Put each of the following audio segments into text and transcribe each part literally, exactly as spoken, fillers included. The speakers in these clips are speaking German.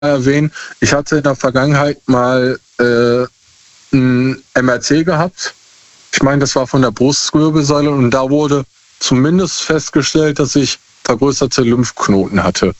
erwähnen, ich hatte in der Vergangenheit mal äh, ein M R T gehabt. Ich meine, das war von der Brustwirbelsäule und da wurde zumindest festgestellt, dass ich vergrößerte Lymphknoten hatte.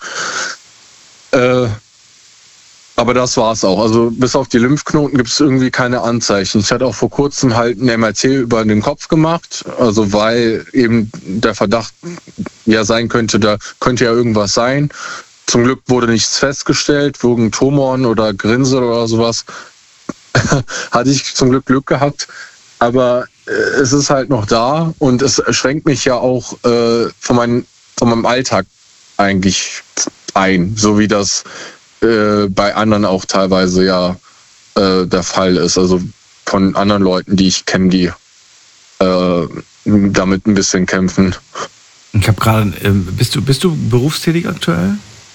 Äh, aber das war's auch. Also bis auf die Lymphknoten gibt es irgendwie keine Anzeichen. Ich hatte auch vor kurzem halt ein M R T über den Kopf gemacht, also weil eben der Verdacht ja sein könnte, da könnte ja irgendwas sein. Zum Glück wurde nichts festgestellt, wegen Tumoren oder Grinse oder sowas. Hatte ich zum Glück Glück gehabt. Aber äh, es ist halt noch da und es schränkt mich ja auch äh, von, mein, von meinem Alltag eigentlich ein, so wie das äh, bei anderen auch teilweise ja äh, der Fall ist. Also von anderen Leuten, die ich kenne, die äh, damit ein bisschen kämpfen. Ich habe gerade, äh, bist du, bist du berufstätig aktuell?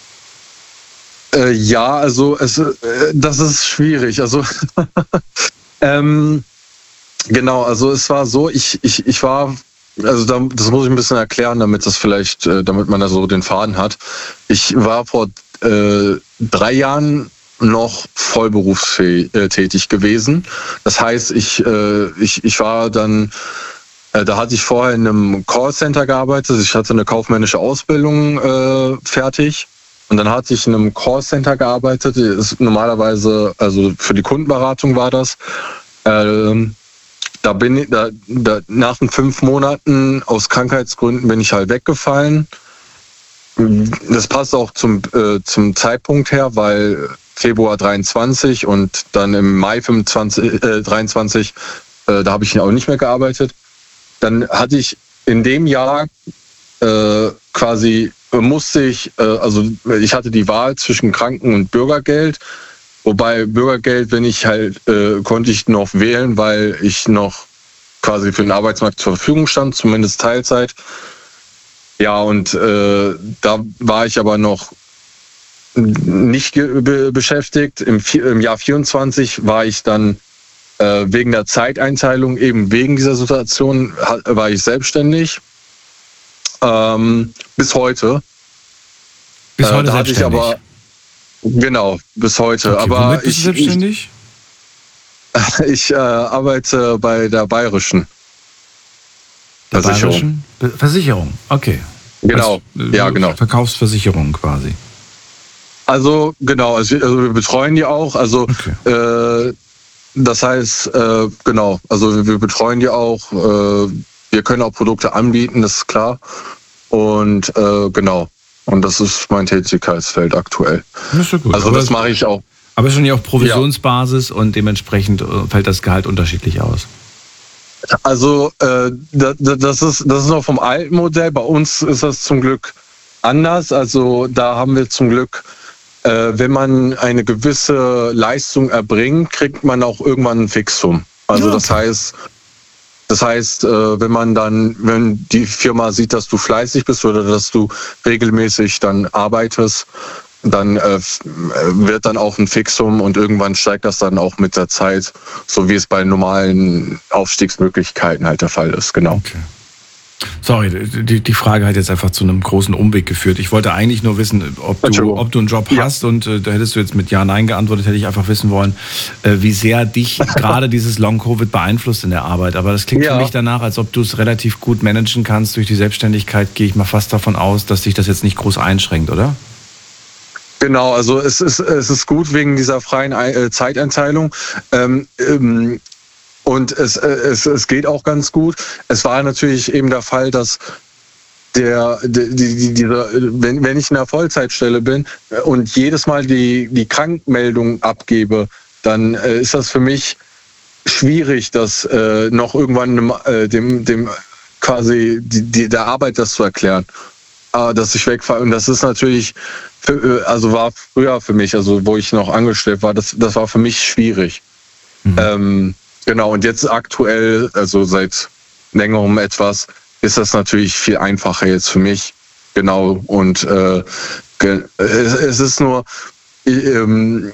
Äh, ja, also es, äh, das ist schwierig. Also ähm, genau, also es war so, ich, ich, ich war, also da, das muss ich ein bisschen erklären, damit das vielleicht, äh, damit man da so den Faden hat. Ich war vor äh, drei Jahren noch vollberufstätig gewesen. Das heißt, ich, äh, ich, ich war dann, äh, da hatte ich vorher in einem Callcenter gearbeitet. Ich hatte eine kaufmännische Ausbildung äh, fertig. Und dann hatte ich in einem Callcenter gearbeitet. Ist normalerweise, also für die Kundenberatung war das. Ähm, da bin ich, da, da, nach den fünf Monaten aus Krankheitsgründen bin ich halt weggefallen. Das passt auch zum, äh, zum Zeitpunkt her, weil Februar dreiundzwanzig und dann im Mai fünfundzwanzig, äh, dreiundzwanzig, äh, da habe ich auch nicht mehr gearbeitet. Dann hatte ich in dem Jahr äh, quasi musste ich, äh, also ich hatte die Wahl zwischen Kranken- und Bürgergeld. Wobei Bürgergeld, wenn ich halt, äh, konnte ich noch wählen, weil ich noch quasi für den Arbeitsmarkt zur Verfügung stand, zumindest Teilzeit. Ja, und äh, da war ich aber noch nicht ge- be- beschäftigt. Im, Im Jahr vierundzwanzig war ich dann äh, wegen der Zeiteinteilung, eben wegen dieser Situation, war ich selbstständig. Ähm, bis heute. Bis heute äh, da selbstständig? Hatte ich aber, genau, bis heute. Okay, aber womit bist ich, du selbstständig? Ich, ich äh, arbeite bei der Bayerischen Der Versicherung. Bayerischen Be- Versicherung, okay. Genau, Als, äh, ja, genau. Verkaufsversicherung quasi. Also, genau, also, also wir betreuen die auch. Also, Okay. äh, das heißt, äh, genau, also wir betreuen die auch. Äh, wir können auch Produkte anbieten, das ist klar. Und äh, genau, und das ist mein Tätigkeitsfeld aktuell. Das ist ja gut. Also aber das mache ich auch. Aber schon ja auch Provisionsbasis ja. Und dementsprechend fällt das Gehalt unterschiedlich aus. Also äh, das ist das ist noch vom alten Modell. Bei uns ist das zum Glück anders. Also da haben wir zum Glück, äh, wenn man eine gewisse Leistung erbringt, kriegt man auch irgendwann ein Fixum. Also ja, okay. das heißt, das heißt, äh, wenn man dann, wenn die Firma sieht, dass du fleißig bist oder dass du regelmäßig dann arbeitest, dann äh, wird dann auch ein Fixum und irgendwann steigt das dann auch mit der Zeit, so wie es bei normalen Aufstiegsmöglichkeiten halt der Fall ist, genau. Okay. Sorry, die, die Frage hat jetzt einfach zu einem großen Umweg geführt. Ich wollte eigentlich nur wissen, ob du, ob du einen Job ja. hast und äh, da hättest du jetzt mit Ja, Nein geantwortet, hätte ich einfach wissen wollen, äh, wie sehr dich gerade dieses Long-Covid beeinflusst in der Arbeit. Aber das klingt ja. für mich danach, als ob du es relativ gut managen kannst. Durch die Selbstständigkeit gehe ich mal fast davon aus, dass dich das jetzt nicht groß einschränkt, oder? Genau, also es ist, es ist gut wegen dieser freien äh, Zeiteinteilung. Ähm, ähm, Und es, es, es geht auch ganz gut. Es war natürlich eben der Fall, dass der, die, die, diese, wenn, wenn ich in einer Vollzeitstelle bin und jedes Mal die, die Krankmeldung abgebe, dann äh, ist das für mich schwierig, das äh, noch irgendwann dem, äh, dem, dem quasi die, die, der Arbeit das zu erklären, äh, dass ich wegfahre. Und das ist natürlich, für, also war früher für mich, also wo ich noch angestellt war, das, das war für mich schwierig. Mhm. Ähm, Genau, und jetzt aktuell, also seit längerem etwas, ist das natürlich viel einfacher jetzt für mich. Genau, und äh, es, es ist nur, ähm,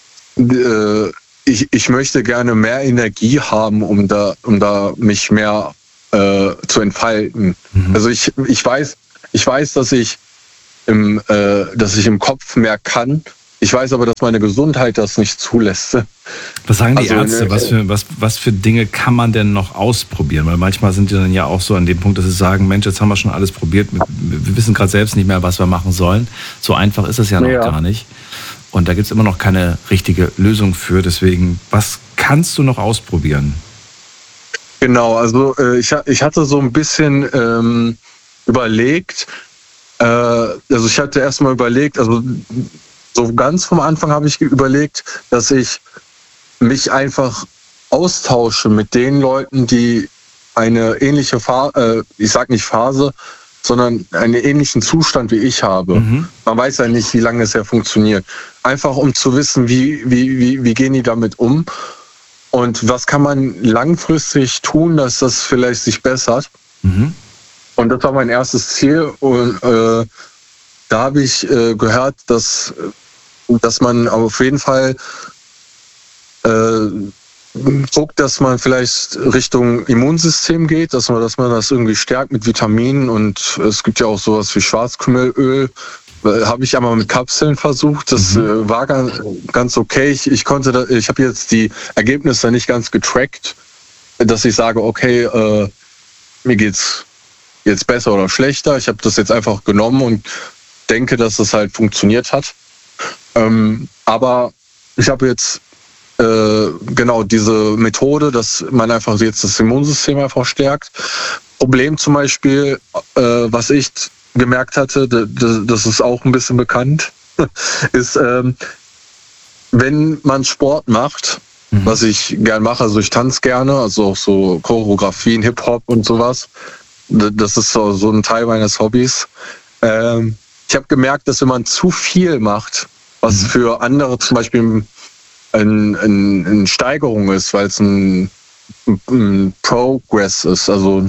äh, ich, ich möchte gerne mehr Energie haben, um da, um da mich mehr äh, zu entfalten. Mhm. Also ich, ich weiß, ich weiß, dass ich im, äh, dass ich im Kopf mehr kann. Ich weiß aber, dass meine Gesundheit das nicht zulässt. Was sagen die Also, Ärzte? ne, Was für, was, was für Dinge kann man denn noch ausprobieren? Weil manchmal sind die dann ja auch so an dem Punkt, dass sie sagen, Mensch, jetzt haben wir schon alles probiert. Wir wissen gerade selbst nicht mehr, was wir machen sollen. So einfach ist es ja noch Ja. gar nicht. Und da gibt es immer noch keine richtige Lösung für. Deswegen, was kannst du noch ausprobieren? Genau, also äh, ich, ha- ich hatte so ein bisschen ähm, überlegt, äh, also ich hatte erstmal überlegt, also so ganz vom Anfang habe ich überlegt, dass ich mich einfach austausche mit den Leuten, die eine ähnliche Phase, äh, ich sag nicht Phase, sondern einen ähnlichen Zustand wie ich habe. Mhm. Man weiß ja nicht, wie lange es ja funktioniert. Einfach um zu wissen, wie, wie, wie, wie gehen die damit um und was kann man langfristig tun, dass das vielleicht sich bessert. Mhm. Und das war mein erstes Ziel. Und äh, da habe ich äh, gehört, dass, dass man auf jeden Fall äh, guckt, dass man vielleicht Richtung Immunsystem geht, dass man, dass man das irgendwie stärkt mit Vitaminen. Und es gibt ja auch sowas wie Schwarzkümmelöl. Äh, Habe ich einmal mit Kapseln versucht. Das Mhm. äh, war ganz, ganz okay. Ich, ich konnte, da, ich habe jetzt die Ergebnisse nicht ganz getrackt, dass ich sage, okay, äh, mir geht's jetzt besser oder schlechter. Ich habe das jetzt einfach genommen und denke, dass es halt funktioniert hat. Ähm, aber ich habe jetzt äh, genau diese Methode, dass man einfach jetzt das Immunsystem einfach stärkt. Problem zum Beispiel, äh, was ich gemerkt hatte, d- d- das ist auch ein bisschen bekannt, ist, ähm, wenn man Sport macht, Mhm. was ich gern mache, also ich tanze gerne, also auch so Choreografien, Hip-Hop und sowas. D- Das ist so, so ein Teil meines Hobbys. Ähm, ich habe gemerkt, dass wenn man zu viel macht, was Mhm. für andere zum Beispiel eine ein, ein Steigerung ist, weil es ein, ein Progress ist, also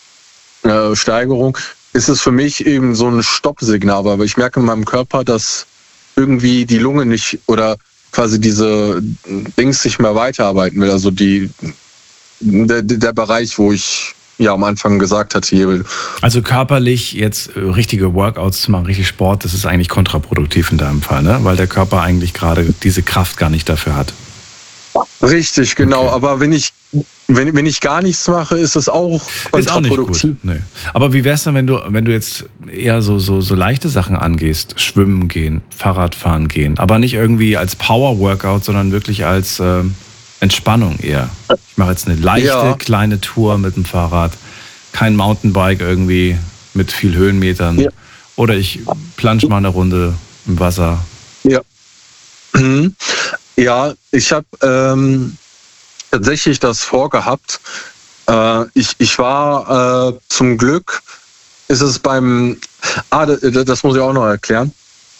äh, Steigerung, ist es für mich eben so ein Stoppsignal, weil ich merke in meinem Körper, dass irgendwie die Lunge nicht oder quasi diese Dings nicht mehr weiterarbeiten will. Also die der, der Bereich, wo ich ja am Anfang gesagt hatte, hier. Also körperlich jetzt äh, richtige Workouts zu machen, richtig Sport, das ist eigentlich kontraproduktiv in deinem Fall, ne? Weil der Körper eigentlich gerade diese Kraft gar nicht dafür hat. Richtig, genau. Okay. Aber wenn ich wenn, wenn ich gar nichts mache, ist es auch Ist auch nicht kontraproduktiv. gut. Nee. Aber wie wär's denn, wenn du, wenn du jetzt eher so, so, so leichte Sachen angehst? Schwimmen gehen, Fahrradfahren gehen. Aber nicht irgendwie als Power-Workout, sondern wirklich als ähm, Entspannung eher. Ich mache jetzt eine leichte, Ja. kleine Tour mit dem Fahrrad. Kein Mountainbike irgendwie mit viel Höhenmetern. Ja. Oder ich plansch mal eine Runde im Wasser. Ja. Mhm. Ja, ich habe ähm, tatsächlich das vorgehabt. Äh, ich, ich war äh, zum Glück, ist es beim, ah, das, das muss ich auch noch erklären.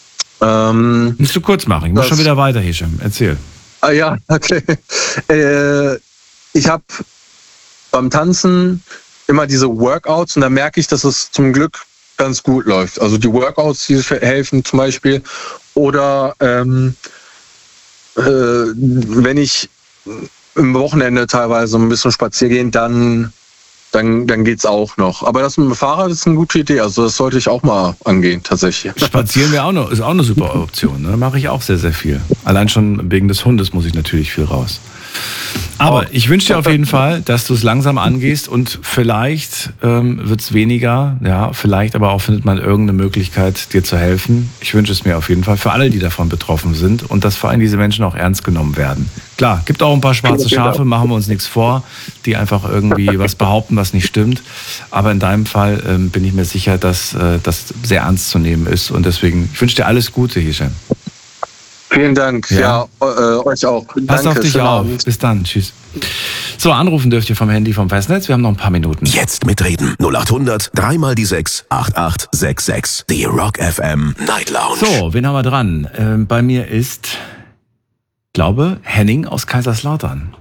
Ähm, Musst du kurz machen. Ich muss Das- schon wieder weiter, Hisham. Erzähl. ah ja, okay. Äh, ich habe beim Tanzen immer diese Workouts und da merke ich, dass es zum Glück ganz gut läuft. Also die Workouts, die helfen zum Beispiel. Oder ähm, äh, wenn ich im Wochenende teilweise ein bisschen spazieren gehen, dann, dann, dann geht's auch noch. Aber das mit dem Fahrrad ist eine gute Idee. Also das sollte ich auch mal angehen, tatsächlich. Spazieren wäre auch noch, ist auch eine super Option. Ne? Mache ich auch sehr, sehr viel. Allein schon wegen des Hundes muss ich natürlich viel raus. Aber ich wünsche dir auf jeden Fall, dass du es langsam angehst und vielleicht ähm, wird es weniger, ja, vielleicht aber auch findet man irgendeine Möglichkeit, dir zu helfen. Ich wünsche es mir auf jeden Fall für alle, die davon betroffen sind und dass vor allem diese Menschen auch ernst genommen werden. Klar, gibt auch ein paar schwarze Schafe, machen wir uns nichts vor, die einfach irgendwie was behaupten, was nicht stimmt. Aber in deinem Fall ähm, bin ich mir sicher, dass äh, das sehr ernst zu nehmen ist und deswegen, ich wünsche dir alles Gute, Hisham. Vielen Dank. Ja. Ja, äh, euch auch. Pass Danke, auf dich schönen auf. Abend. Bis dann. Tschüss. So, anrufen dürft ihr vom Handy vom Festnetz. Wir haben noch ein paar Minuten. Jetzt mitreden. null acht hundert, dreimal die sechs, acht acht sechs sechs. Die Rock F M Night Lounge. So, wen haben wir dran? Ähm, bei mir ist, glaube, Henning aus Kaiserslautern.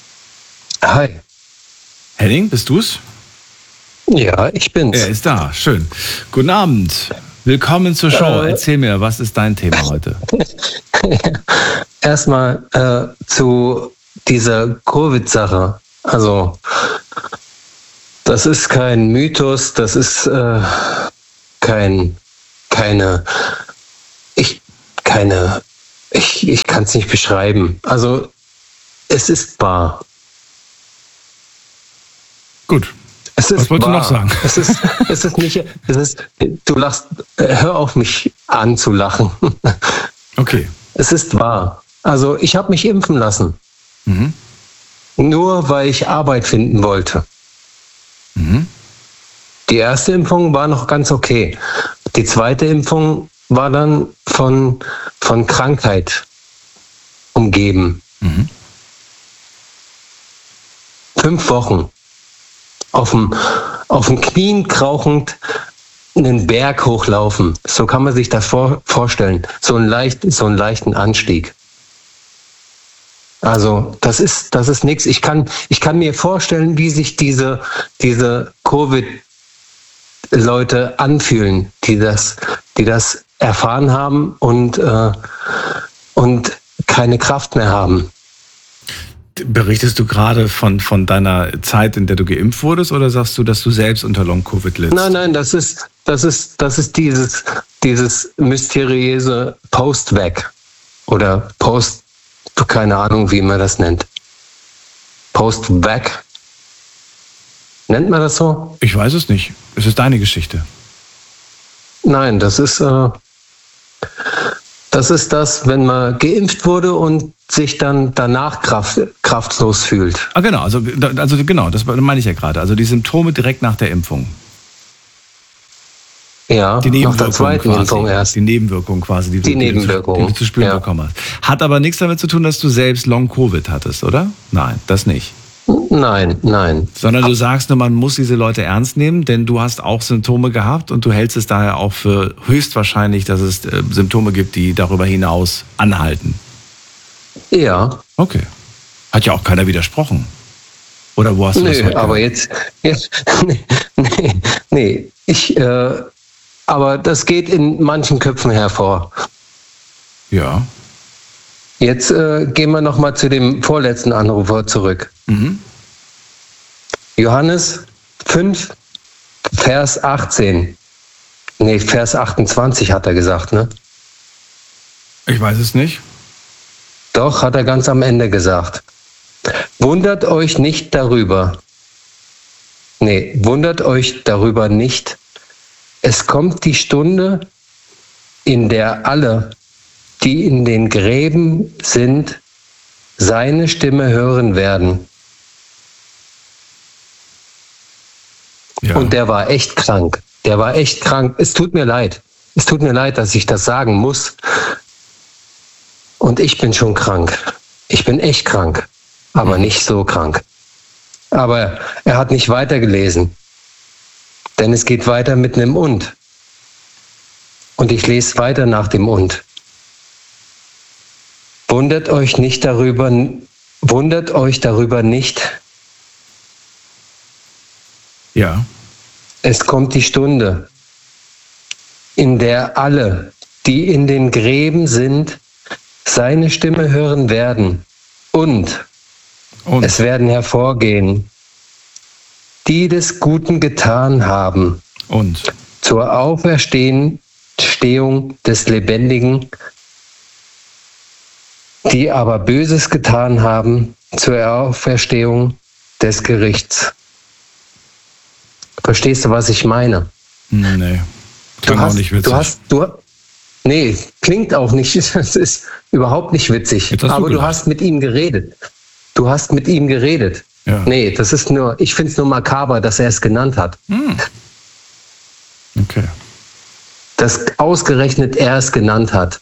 Hi. Henning, bist du's? Ja, ich bin's. Er ist da. Schön. Guten Abend. Willkommen zur Show. Äh. Erzähl mir, was ist dein Thema heute? Erstmal äh, zu dieser Covid-Sache. Also, das ist kein Mythos, das ist äh, kein, keine, ich, keine ich, ich kann es nicht beschreiben. Also es ist wahr. Gut. Es ist Was wolltest wahr. du noch sagen? Es ist, es ist nicht, es ist, du lachst, hör auf mich an zu lachen. Okay. Es ist wahr. Also ich habe mich impfen lassen. Mhm. Nur weil ich Arbeit finden wollte. Mhm. Die erste Impfung war noch ganz okay. Die zweite Impfung war dann von, von Krankheit umgeben. Mhm. Fünf Wochen. Auf dem, auf dem Knien krauchend einen Berg hochlaufen. So kann man sich das vor, vorstellen. So einen, leicht, so einen leichten Anstieg. Also das ist, das ist nichts. Ich kann, ich kann mir vorstellen, wie sich diese, diese Covid-Leute anfühlen, die das, die das erfahren haben und, äh, und keine Kraft mehr haben. Berichtest du gerade von, von deiner Zeit, in der du geimpft wurdest, oder sagst du, dass du selbst unter Long-Covid lidst? Nein, nein, das ist, das ist, das ist dieses, dieses mysteriöse Post-Vac oder Post, keine Ahnung, wie man das nennt. Post-Vac. Nennt man das so? Ich weiß es nicht. Es ist deine Geschichte. Nein, das ist, äh, das ist das, wenn man geimpft wurde und sich dann danach kraft, kraftlos fühlt. Ah, genau, also, also genau, das meine ich ja gerade. Also die Symptome direkt nach der Impfung. Ja, die nach der zweiten quasi, Impfung erst. Die Nebenwirkung quasi, die, die du, Nebenwirkung. die du zu spüren ja. bekommen hast. Hat aber nichts damit zu tun, dass du selbst Long-Covid hattest, oder? Nein, das nicht. Nein, nein. Sondern du sagst nur, man muss diese Leute ernst nehmen, denn du hast auch Symptome gehabt und du hältst es daher auch für höchstwahrscheinlich, dass es äh, Symptome gibt, die darüber hinaus anhalten. Ja. Okay. Hat ja auch keiner widersprochen. Oder wo hast du Nö, das heute aber jetzt, jetzt nee, nee, nee, ich, äh, aber das geht in manchen Köpfen hervor. Ja. Jetzt äh, gehen wir nochmal zu dem vorletzten Anrufer zurück. Mhm. Johannes fünf, Vers achtzehn. Nee, Vers achtundzwanzig hat er gesagt, ne? Ich weiß es nicht. Doch, hat er ganz am Ende gesagt. Wundert euch nicht darüber. Nee, wundert euch darüber nicht. Es kommt die Stunde, in der alle, die in den Gräben sind, seine Stimme hören werden. Ja. Und der war echt krank. Der war echt krank. Es tut mir leid. Es tut mir leid, dass ich das sagen muss. Und ich bin schon krank. Ich bin echt krank. Aber nicht so krank. Aber er hat nicht weitergelesen. Denn es geht weiter mit einem Und. Und ich lese weiter nach dem Und. Wundert euch nicht darüber, wundert euch darüber nicht. Ja. Es kommt die Stunde, in der alle, die in den Gräben sind, seine Stimme hören werden. Und, Und es werden hervorgehen, die des Guten getan haben. Und zur Auferstehung des Lebendigen, die aber Böses getan haben, zur Auferstehung des Gerichts. Verstehst du, was ich meine? Nee, du klingt hast, auch nicht witzig. Du hast, du, nee, klingt auch nicht. Das ist überhaupt nicht witzig. Aber du, du hast mit ihm geredet. Du hast mit ihm geredet. Ja. Nee, das ist nur, ich finde es nur makaber, dass er es genannt hat. Hm. Okay. Dass ausgerechnet er es genannt hat.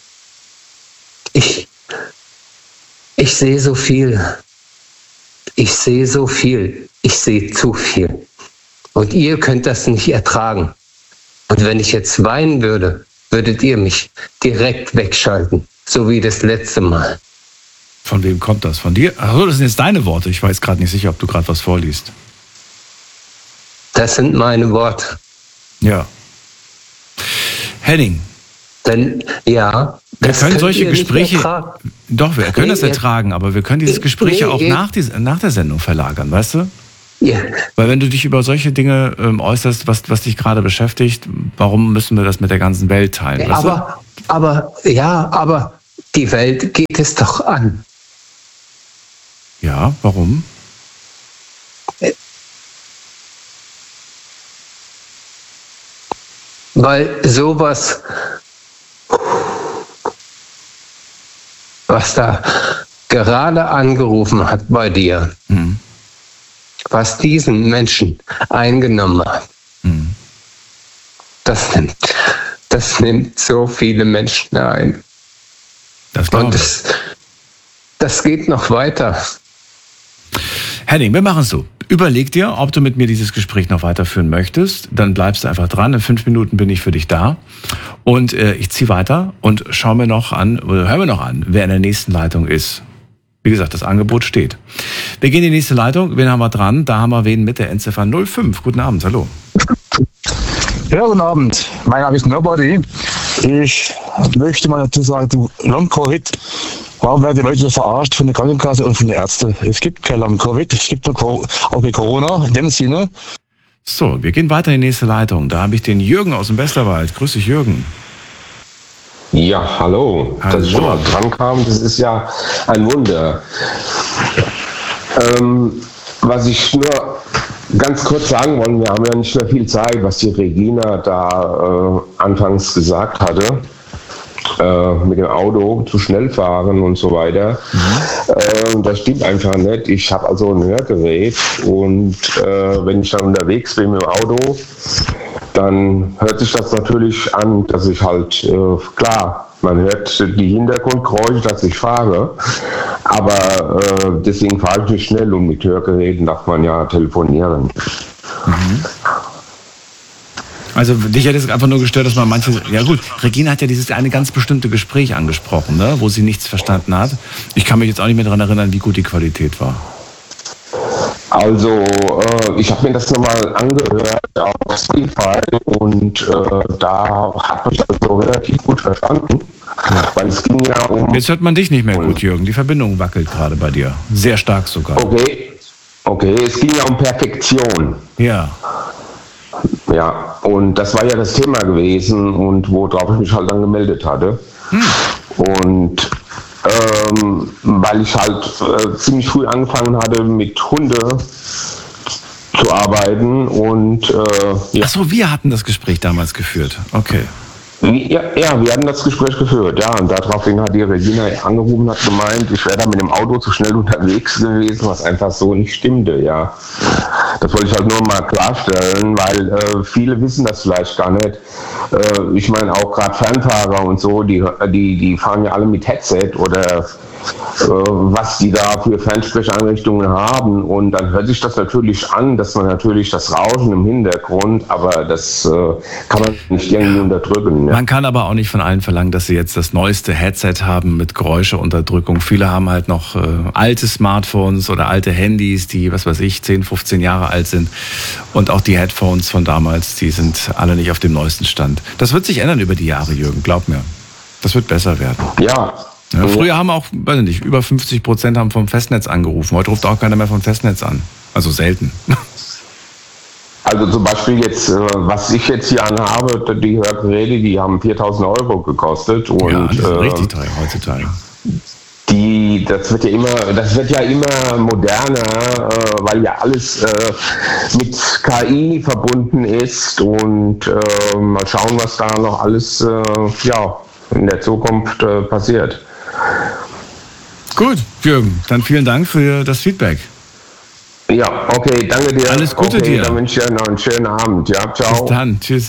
Ich, ich sehe so viel. Ich sehe so viel. Ich sehe zu viel. Und ihr könnt das nicht ertragen. Und wenn ich jetzt weinen würde, würdet ihr mich direkt wegschalten. So wie das letzte Mal. Von wem kommt das? Von dir? Achso, das sind jetzt deine Worte. Ich weiß gerade nicht sicher, ob du gerade was vorliest. Das sind meine Worte. Ja. Henning. Denn, ja. Wir können solche Gespräche, doch, wir können nee, das ertragen, aber wir können diese Gespräche nee, auch nach, die, nach der Sendung verlagern, weißt du? Ja. Weil wenn du dich über solche Dinge ähm, äußerst, was, was dich gerade beschäftigt, warum müssen wir das mit der ganzen Welt teilen? Weißt aber, du? aber, ja, aber Die Welt geht es doch an. Ja, warum? Weil sowas, was da gerade angerufen hat bei dir, mhm. was diesen Menschen eingenommen hat, mhm. das nimmt, das nimmt so viele Menschen ein. Das Und das, das geht noch weiter. Henning, wir machen es so. Überleg dir, ob du mit mir dieses Gespräch noch weiterführen möchtest. Dann bleibst du einfach dran. In fünf Minuten bin ich für dich da. Und äh, ich ziehe weiter und schau mir noch an, oder hör mir noch an, wer in der nächsten Leitung ist. Wie gesagt, das Angebot steht. Wir gehen in die nächste Leitung. Wen haben wir dran? Da haben wir wen mit der Endziffer null fünf. Guten Abend, hallo. Ja, guten Abend. Mein Name ist Nobody. Ich möchte mal dazu sagen, du Long-Covid, warum werden die Leute verarscht von der Krankenkasse und von den Ärzten? Es gibt kein Long-Covid, es gibt nur auch bei Corona, in dem Sinne. So, wir gehen weiter in die nächste Leitung. Da habe ich den Jürgen aus dem Westerwald. Grüß dich, Jürgen. Ja, hallo. hallo. Dass ich schon mal dran kam, das ist ja ein Wunder. Ähm, was ich nur ganz kurz sagen wollte, wir haben ja nicht mehr viel Zeit, was die Regina da äh, anfangs gesagt hatte, äh, mit dem Auto zu schnell fahren und so weiter. Mhm. Äh, das stimmt einfach nicht. Ich habe also ein Hörgerät und äh, wenn ich dann unterwegs bin mit dem Auto, dann hört sich das natürlich an, dass ich halt, äh, klar, man hört die Hintergrundgeräusche, dass ich fahre, aber äh, deswegen fahre ich nicht schnell und mit Hörgeräten darf man ja telefonieren. Mhm. Also dich hätte es einfach nur gestört, dass man manche... Ja gut, Regina hat ja dieses eine ganz bestimmte Gespräch angesprochen, ne, wo sie nichts verstanden hat. Ich kann mich jetzt auch nicht mehr daran erinnern, wie gut die Qualität war. Also, äh, ich habe mir das nochmal angehört auf Spotify und äh, da habe ich das so relativ gut verstanden. Ja. Weil es ging ja um... Jetzt hört man dich nicht mehr gut, Jürgen. Die Verbindung wackelt gerade bei dir. Sehr stark sogar. Okay, okay, es ging ja um Perfektion. Ja. Ja, und das war ja das Thema gewesen und worauf ich mich halt dann gemeldet hatte. Hm. Und... Ähm, weil ich halt äh, ziemlich früh angefangen hatte, mit Hunde zu arbeiten und äh, ja. Ach so, wir hatten das Gespräch damals geführt. Okay. Ja, ja, wir hatten das Gespräch geführt, ja, und daraufhin hat die Regina angerufen und hat gemeint, ich wäre da mit dem Auto zu schnell unterwegs gewesen, was einfach so nicht stimmte, ja. Das wollte ich halt nur mal klarstellen, weil äh, viele wissen das vielleicht gar nicht. Äh, ich meine auch gerade Fernfahrer und so, die, die, die fahren ja alle mit Headset oder äh, was die da für Fernsprecheinrichtungen haben und dann hört sich das natürlich an, dass man natürlich das Rauschen im Hintergrund, aber das äh, kann man nicht irgendwie unterdrücken. Ja. Man kann aber auch nicht von allen verlangen, dass sie jetzt das neueste Headset haben mit Geräuscheunterdrückung. Viele haben halt noch äh, alte Smartphones oder alte Handys, die, was weiß ich, zehn, fünfzehn Jahre alt sind. Und auch die Headphones von damals, die sind alle nicht auf dem neuesten Stand. Das wird sich ändern über die Jahre, Jürgen, glaub mir. Das wird besser werden. Ja. Ja, früher haben auch, weiß nicht, über fünfzig Prozent haben vom Festnetz angerufen. Heute ruft auch keiner mehr vom Festnetz an. Also selten. Also zum Beispiel jetzt, was ich jetzt hier anhabe, die Hörgeräte, die haben viertausend Euro gekostet. Und, ja, das ist äh, richtig teuer heutzutage. Die, das wird ja immer, das wird ja immer moderner, äh, weil ja alles äh, mit K I verbunden ist und äh, mal schauen, was da noch alles äh, ja, in der Zukunft äh, passiert. Gut, Jürgen, dann vielen Dank für das Feedback. Ja, okay, danke dir. Alles Gute okay, dir. Dann wünsche ich dir noch einen schönen Abend. Ja, ciao. Bis dann, tschüss.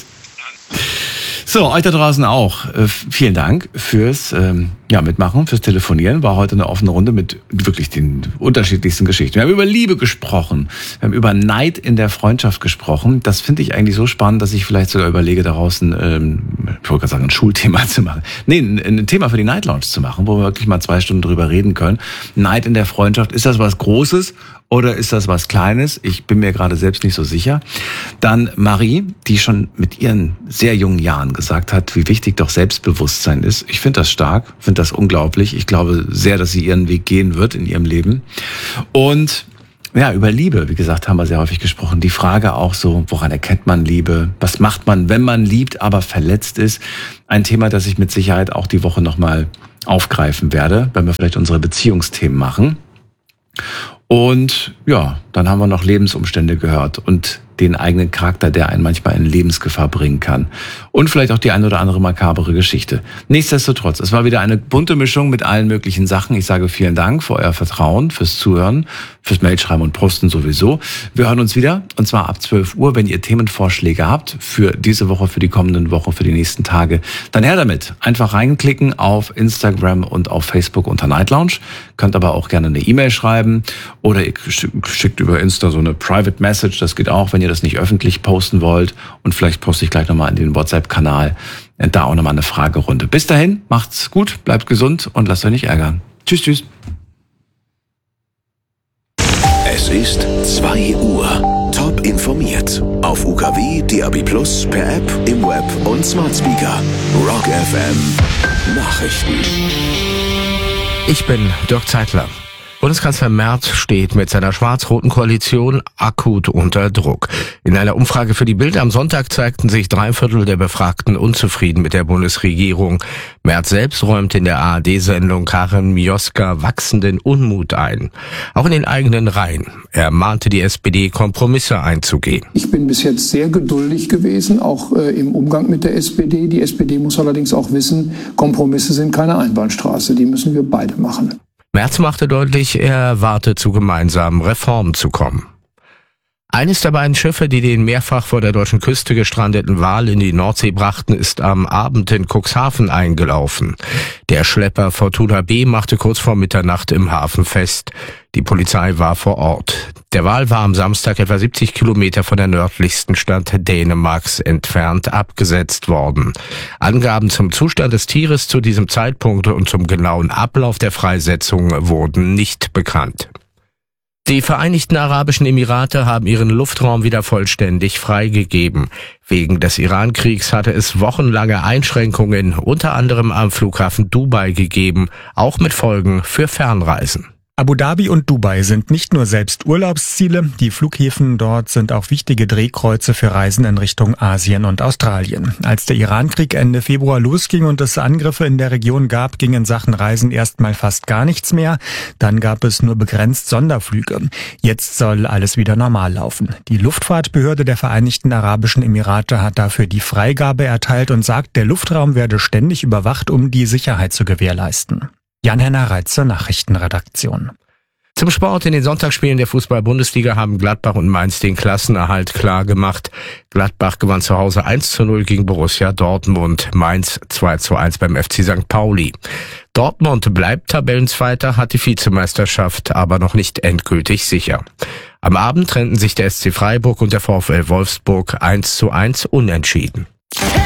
So, euch da draußen auch. Äh, vielen Dank fürs ähm, ja, Mitmachen, fürs Telefonieren. War heute eine offene Runde mit wirklich den unterschiedlichsten Geschichten. Wir haben über Liebe gesprochen. Wir haben über Neid in der Freundschaft gesprochen. Das finde ich eigentlich so spannend, dass ich vielleicht sogar überlege, daraus ein, ähm, ich wollte gerade sagen, ein Schulthema zu machen. Nee, ein, ein Thema für die Night Lounge zu machen, wo wir wirklich mal zwei Stunden drüber reden können. Neid in der Freundschaft. Ist das was Großes? Oder ist das was Kleines? Ich bin mir gerade selbst nicht so sicher. Dann Marie, die schon mit ihren sehr jungen Jahren gesagt hat, wie wichtig doch Selbstbewusstsein ist. Ich finde das stark, finde das unglaublich. Ich glaube sehr, dass sie ihren Weg gehen wird in ihrem Leben. Und Ja, über Liebe, wie gesagt, haben wir sehr häufig gesprochen. Die Frage auch so, woran erkennt man Liebe? Was macht man, wenn man liebt, aber verletzt ist? Ein Thema, das ich mit Sicherheit auch die Woche nochmal aufgreifen werde, wenn wir vielleicht unsere Beziehungsthemen machen. Und ja, dann haben wir noch Lebensumstände gehört und den eigenen Charakter, der einen manchmal in Lebensgefahr bringen kann. Und vielleicht auch die eine oder andere makabere Geschichte. Nichtsdestotrotz, es war wieder eine bunte Mischung mit allen möglichen Sachen. Ich sage vielen Dank für euer Vertrauen, fürs Zuhören, fürs Mailschreiben und Posten sowieso. Wir hören uns wieder, und zwar ab zwölf Uhr. Wenn ihr Themenvorschläge habt für diese Woche, für die kommenden Wochen, für die nächsten Tage, dann her damit. Einfach reinklicken auf Instagram und auf Facebook unter Night Lounge. Könnt aber auch gerne eine E-Mail schreiben oder ihr schickt über Insta so eine Private Message. Das geht auch, wenn ihr das nicht öffentlich posten wollt. Und vielleicht poste ich gleich nochmal in den WhatsApp-Kanal da auch nochmal eine Fragerunde. Bis dahin, macht's gut, bleibt gesund und lasst euch nicht ärgern. Tschüss, tschüss. Es ist zwei Uhr. Top informiert. Auf U K W, D A B Plus, per App, im Web und Smart Speaker. Rock F M. Nachrichten. Ich bin Dirk Zeitler. Bundeskanzler Merz steht mit seiner schwarz-roten Koalition akut unter Druck. In einer Umfrage für die Bild am Sonntag zeigten sich drei Viertel der Befragten unzufrieden mit der Bundesregierung. Merz selbst räumt in der A R D-Sendung Karin Mioska wachsenden Unmut ein. Auch in den eigenen Reihen. Er mahnte die S P D, Kompromisse einzugehen. Ich bin bis jetzt sehr geduldig gewesen, auch äh, im Umgang mit der S P D. Die S P D muss allerdings auch wissen, Kompromisse sind keine Einbahnstraße. Die müssen wir beide machen. Merz machte deutlich, er warte zu gemeinsamen Reformen zu kommen. Eines der beiden Schiffe, die den mehrfach vor der deutschen Küste gestrandeten Wal in die Nordsee brachten, ist am Abend in Cuxhaven eingelaufen. Der Schlepper Fortuna B machte kurz vor Mitternacht im Hafen fest. Die Polizei war vor Ort. Der Wal war am Samstag etwa siebzig Kilometer von der nördlichsten Stadt Dänemarks entfernt abgesetzt worden. Angaben zum Zustand des Tieres zu diesem Zeitpunkt und zum genauen Ablauf der Freisetzung wurden nicht bekannt. Die Vereinigten Arabischen Emirate haben ihren Luftraum wieder vollständig freigegeben. Wegen des Iran-Kriegs hatte es wochenlange Einschränkungen, unter anderem am Flughafen Dubai, gegeben, auch mit Folgen für Fernreisen. Abu Dhabi und Dubai sind nicht nur selbst Urlaubsziele, die Flughäfen dort sind auch wichtige Drehkreuze für Reisen in Richtung Asien und Australien. Als der Iran-Krieg Ende Februar losging und es Angriffe in der Region gab, ging in Sachen Reisen erstmal fast gar nichts mehr. Dann gab es nur begrenzt Sonderflüge. Jetzt soll alles wieder normal laufen. Die Luftfahrtbehörde der Vereinigten Arabischen Emirate hat dafür die Freigabe erteilt und sagt, der Luftraum werde ständig überwacht, um die Sicherheit zu gewährleisten. Jan-Henner Reitz zur Nachrichtenredaktion. Zum Sport: In den Sonntagsspielen der Fußball-Bundesliga haben Gladbach und Mainz den Klassenerhalt klar gemacht. Gladbach gewann zu Hause eins zu null gegen Borussia Dortmund, Mainz zwei zu eins beim F C Sankt Pauli. Dortmund bleibt Tabellenzweiter, hat die Vizemeisterschaft aber noch nicht endgültig sicher. Am Abend trennten sich der S C Freiburg und der VfL Wolfsburg eins zu eins unentschieden.